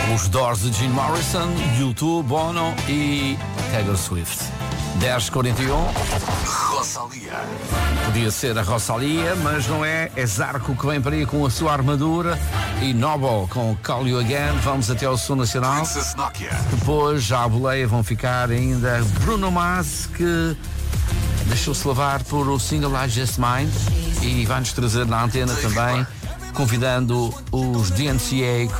Os Doors de Jim Morrison, U2, Bono e Taylor Swift. 10h41. Rosalia. Podia ser a Rosalia, mas não é. É Zarco que vem para aí com a sua armadura e Noble com Call You Again. Vamos até ao Sul Nacional. Princess Nokia. Depois, já à boleia, vão ficar ainda Bruno Mars, que deixou-se levar por o single I Just Mine e vai-nos trazer na antena também, convidando os DNCA